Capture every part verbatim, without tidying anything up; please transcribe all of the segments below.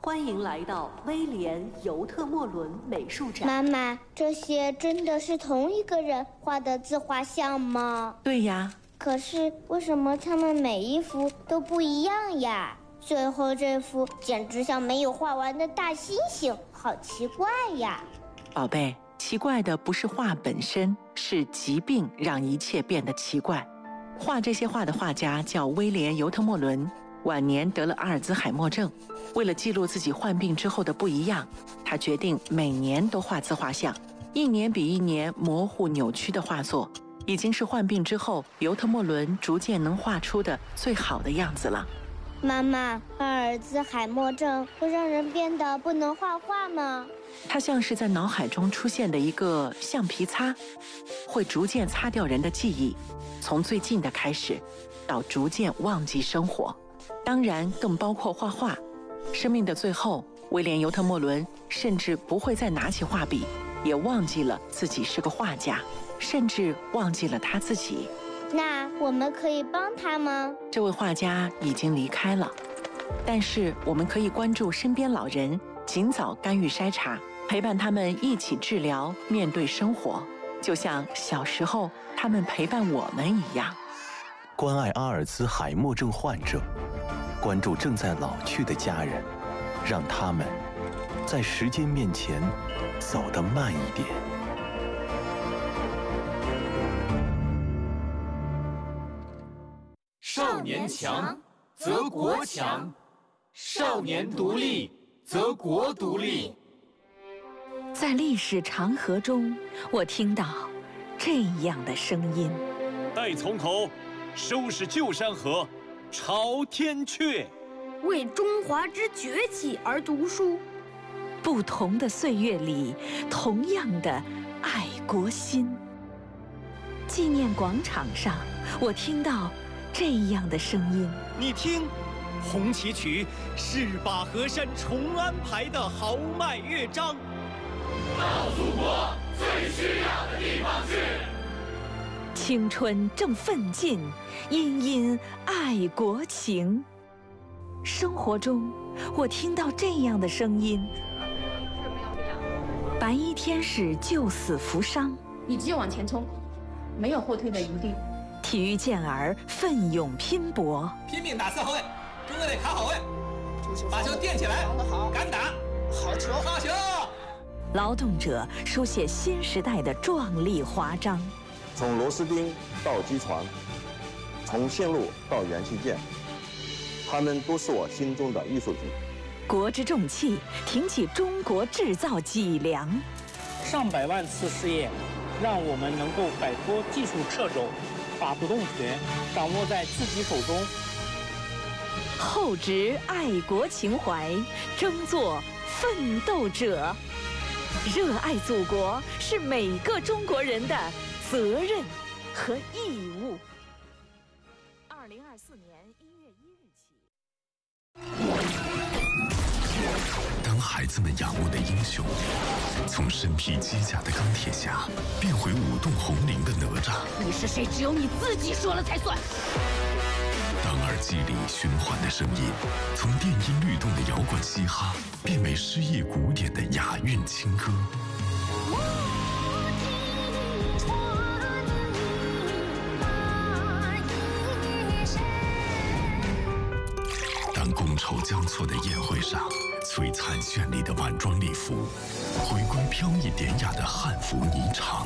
欢迎来到威廉·尤特莫伦美术展。 妈妈，这些真的是同一个人画的自画像吗？ 对呀。 可是为什么他们每一幅都不一样呀？最后这幅简直像没有画完的大猩猩，好奇怪呀！ 宝贝，奇怪的不是画本身，是疾病让一切变得奇怪。画这些画的画家叫威廉·尤特莫伦，晚年得了阿尔兹海默症。为了记录自己患病之后的不一样，他决定每年都画自画像，一年比一年模糊扭曲的画作，已经是患病之后尤特莫伦逐渐能画出的最好的样子了。 妈妈，阿尔兹海默症会让人变得不能画画吗？ 它像是在脑海中出现的一个橡皮擦，会逐渐擦掉人的记忆，从最近的开始，到逐渐忘记生活，当然更包括画画。生命的最后，威廉·尤特莫伦甚至不会再拿起画笔，也忘记了自己是个画家，甚至忘记了他自己。 那我们可以帮他吗？ 这位画家已经离开了，但是我们可以关注身边老人，尽早干预筛查，陪伴他们一起治疗，面对生活，就像小时候他们陪伴我们一样。 关爱阿尔兹海默症患者，关注正在老去的家人，让他们在时间面前走得慢一点。 少年强则国强，少年独立则国独立。 在历史长河中，我听到这样的声音： 待从头，收拾旧山河，朝天阙。 为中华之崛起而读书。 不同的岁月里，同样的爱国心。纪念广场上，我听到这样的声音： 你听，红旗曲是把河山重安排的豪迈乐章。 到祖国最需要的地方去。 青春正奋进，殷殷爱国情。生活中，我听到这样的声音：白衣天使救死扶伤， 你只有往前冲，没有后退的余地。 体育健儿奋勇拼搏， 拼命打四号位，中卫得卡好位，把球垫起来，敢打，好球，好球！ 劳动者书写新时代的壮丽华章。 从螺丝钉到机床，从线路到元器件，他们都是我心中的艺术品。 国之重器，挺起中国制造脊梁。 上百万次试验，让我们能够摆脱技术掣肘，把主动权掌握在自己手中。 厚植爱国情怀，争做奋斗者。热爱祖国是每个中国人的责任和义务。二零二四年一月一日起，当孩子们仰慕的英雄，从身披机甲的钢铁侠变回舞动红绫的哪吒， 你是谁？只有你自己说了才算。 当耳机里循环的声音，从电音律动的摇滚嘻哈变为诗意古典的雅韵情歌。当觥筹交错的宴会上，璀璨绚丽的晚装礼服回归飘逸典雅的汉服霓裳。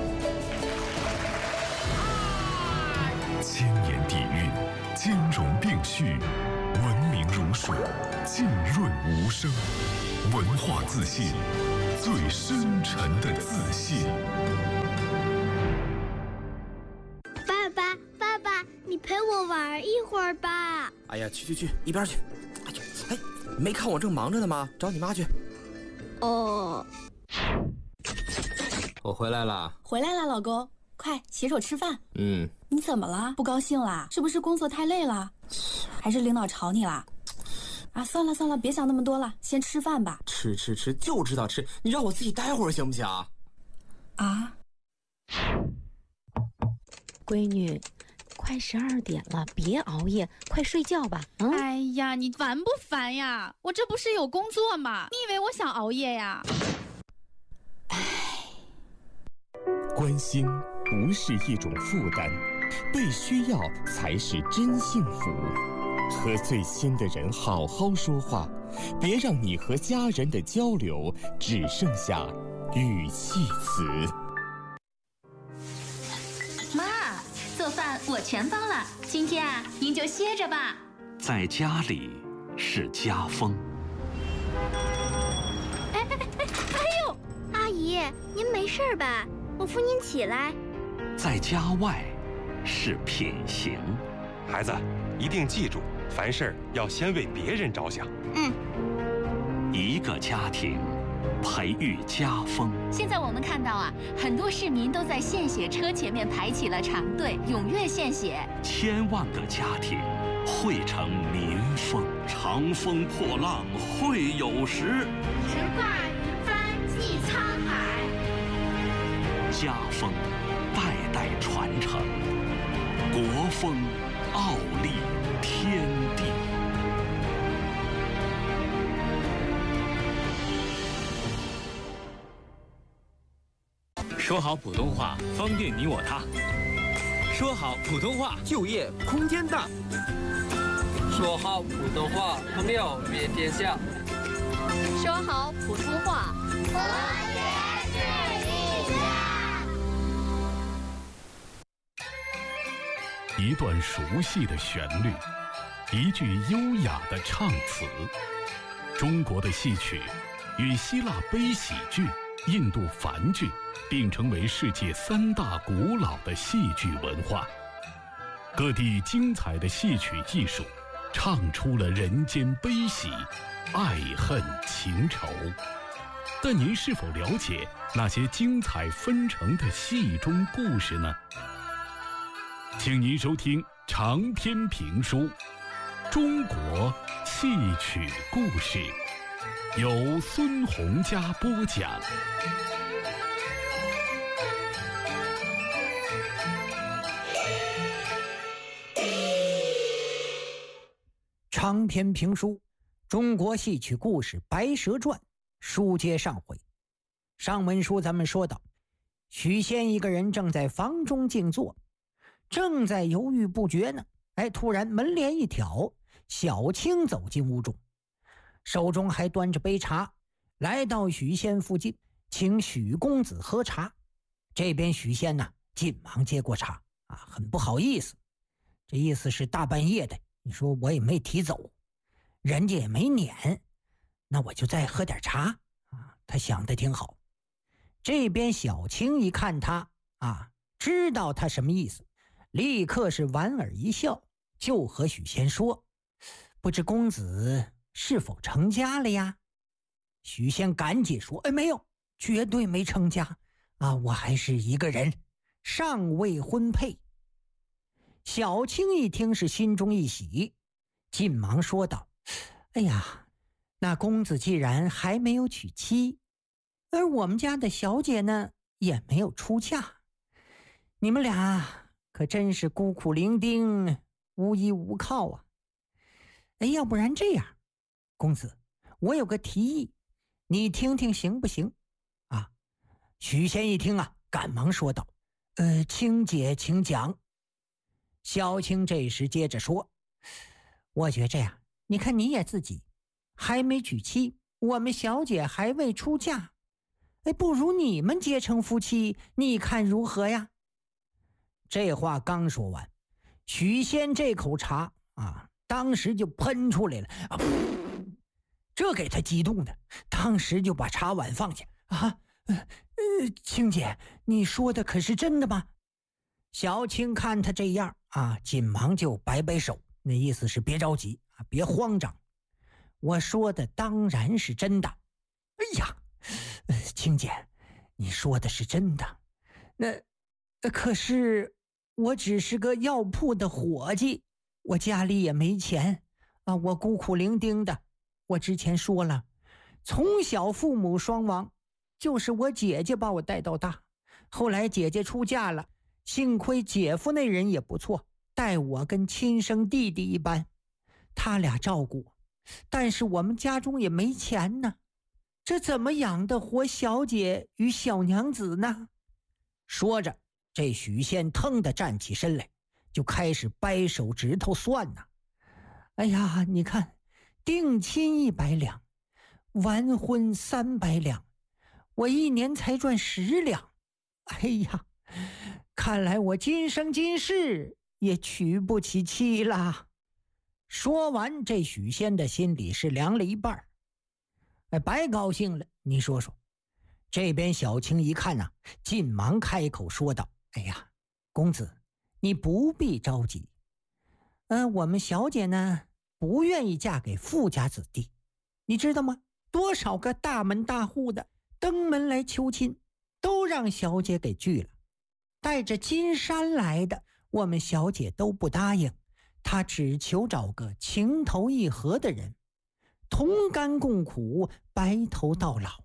千年底蕴，兼容并蓄，文明如水，浸润无声，文化自信，最深沉的自信。 爸爸，爸爸，你陪我玩一会儿吧。 哎呀，去去去，一边去！哎呀，哎，没看我正忙着呢吗？找你妈去。 哦， 我回来了。 回来了，老公，快洗手吃饭。 嗯。 你怎么了？不高兴啦？是不是工作太累了？还是领导吵你啦？啊，算了算了，别想那么多了，先吃饭吧。 吃吃吃，就知道吃，你让我自己待会儿行不行？ 啊？ 闺女， 快十二点了，别熬夜，快睡觉吧。嗯， 哎呀，你烦不烦呀？我这不是有工作吗？你以为我想熬夜呀？ 唉，关心不是一种负担，被需要才是真幸福。和最亲的人好好说话，别让你和家人的交流只剩下语气词。 妈，做饭我全包了，今天啊，您就歇着吧。 在家里是家风。 哎哎哎哎呦，阿姨，您没事吧？我扶您起来。 在家外是品行。 孩子，一定记住，凡事要先为别人着想。 嗯。 一个家庭培育家风。 现在我们看到啊，很多市民都在献血车前面排起了长队，踊跃献血。 千万个家庭汇成民风。长风破浪会有时， 直挂云帆济沧海。 家风代代传承，国风傲立天地。 说好普通话，方便你我他；说好普通话，就业空间大； 说好普通话，朋友遍天下； 说好普通话， 和谐是力量。 一段熟悉的旋律，一句优雅的唱词。中国的戏曲与希腊悲喜剧、印度梵剧并称为世界三大古老的戏剧文化。各地精彩的戏曲艺术，唱出了人间悲喜、爱恨情仇。但您是否了解那些精彩纷呈的戏中故事呢？请您收听长篇评书《中国戏曲故事》，由孙洪佳播讲。 长篇评书《中国戏曲故事·白蛇传》书接上回。上文书咱们说到，许仙一个人正在房中静坐，正在犹豫不决呢。哎，突然门帘一挑，小青走进屋中，手中还端着杯茶，来到许仙附近，请许公子喝茶。这边许仙呢，紧忙接过茶啊，很不好意思，这意思是大半夜的，你说我也没提走，人家也没撵，那我就再喝点茶啊。他想的挺好。这边小青一看他啊，知道他什么意思，立刻是莞尔一笑，就和许仙说：“不知公子是否成家了呀？”许仙赶紧说：“哎，没有，绝对没成家啊，我还是一个人，尚未婚配。”小青一听是心中一喜，紧忙说道：“哎呀，那公子既然还没有娶妻，而我们家的小姐呢也没有出嫁，你们俩可真是孤苦伶仃，无依无靠啊！哎，要不然这样，公子，我有个提议，你听听行不行？”啊，许仙一听啊，赶忙说道：“呃，青姐请讲。”小青这时接着说：“我觉这样，你看你也自己还没娶妻，我们小姐还未出嫁，哎，不如你们结成夫妻，你看如何呀？”这话刚说完，许仙这口茶啊，当时就喷出来了啊！这给他激动的，当时就把茶碗放下啊！呃呃，青姐，你说的可是真的吗？小青看他这样啊，紧忙就摆摆手，那意思是别着急啊，别慌张。我说的当然是真的。哎呀，呃、青姐，你说的是真的。那可是我只是个药铺的伙计，我家里也没钱啊，我孤苦伶仃的。我之前说了，从小父母双亡，就是我姐姐把我带到大，后来姐姐出嫁了，幸亏姐夫那人也不错， 待我跟亲生弟弟一般，他俩照顾我，但是我们家中也没钱呢，这怎么养得活小姐与小娘子呢？说着，这许仙腾地站起身来，就开始掰手指头算呐。哎呀，你看，定亲一百两，完婚三百两，我一年才赚十两。哎呀，看来我今生今世也娶不起妻啦。说完，这许仙的心里是凉了一半。哎，白高兴了。你说说，这边小青一看啊，紧忙开口说道：哎呀，公子，你不必着急。呃，我们小姐呢，不愿意嫁给富家子弟，你知道吗？多少个大门大户的登门来求亲，都让小姐给拒了。带着金山来的，我们小姐都不答应，她只求找个情投意合的人，同甘共苦，白头到老。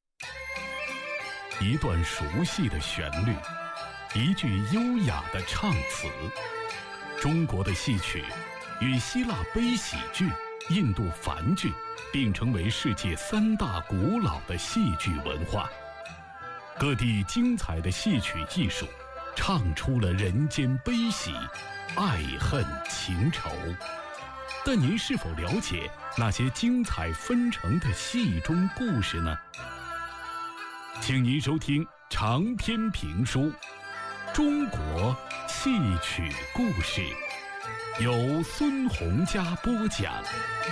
一段熟悉的旋律，一句优雅的唱词。中国的戏曲与希腊悲喜剧、印度梵剧并成为世界三大古老的戏剧文化。各地精彩的戏曲艺术唱出了人间悲喜、爱恨情仇。但您是否了解那些精彩纷呈的戏中故事呢？请您收听长篇评书《中国戏曲故事》，由孙洪嘉播讲。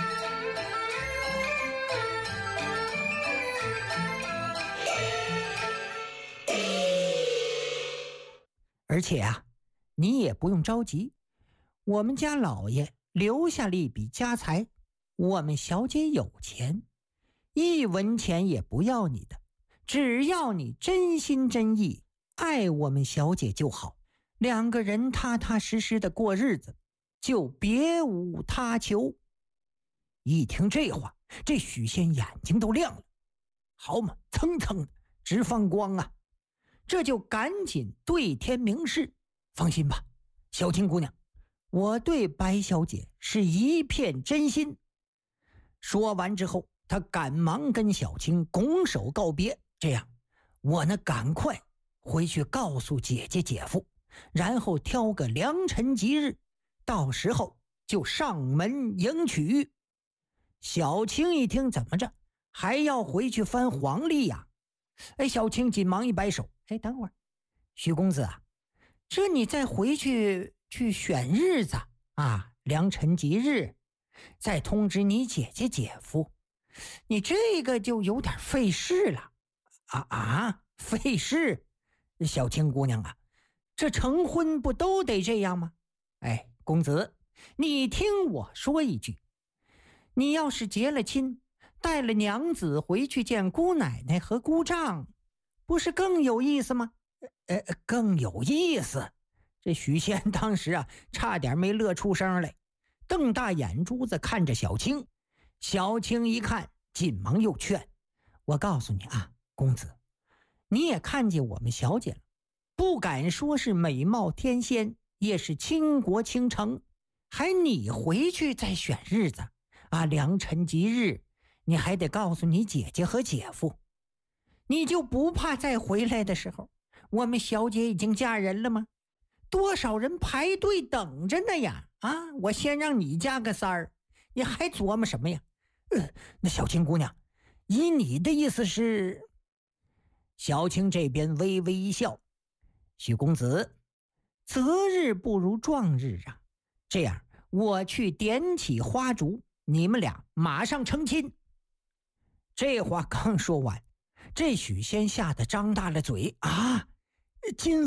而且啊，你也不用着急，我们家老爷留下了一笔家财，我们小姐有钱，一文钱也不要你的，只要你真心真意爱我们小姐就好，两个人踏踏实实的过日子，就别无他求。一听这话，这许仙眼睛都亮了，好嘛，蹭蹭的直放光啊！这就赶紧对天明誓，放心吧，小青姑娘，我对白小姐是一片真心。说完之后，他赶忙跟小青拱手告别，这样我呢赶快回去告诉姐姐姐夫，然后挑个良辰吉日，到时候就上门迎娶。小青一听，怎么着还要回去翻黄历呀？哎，小青紧忙一摆手，哎，等会儿，许公子啊，这你再回去去选日子啊，良辰吉日，再通知你姐姐姐夫，你这个就有点费事了。啊啊，费事？小青姑娘啊，这成婚不都得这样吗？哎，公子，你听我说一句，你要是结了亲，带了娘子回去见姑奶奶和姑丈，不是更有意思吗？呃，更有意思。这许仙当时啊，差点没乐出声来，瞪大眼珠子看着小青。小青一看，紧忙又劝：我告诉你啊，公子，你也看见我们小姐了，不敢说是美貌天仙，也是倾国倾城，还你回去再选日子啊，良辰吉日，你还得告诉你姐姐和姐夫，你就不怕再回来的时候，我们小姐已经嫁人了吗？多少人排队等着呢呀！啊，我先让你加个三儿，你还琢磨什么呀？呃，那小青姑娘，以你的意思是？小青这边微微一笑，许公子，择日不如撞日啊！这样，我去点起花烛，你们俩马上成亲。这话刚说完，这许仙吓得张大了嘴啊！今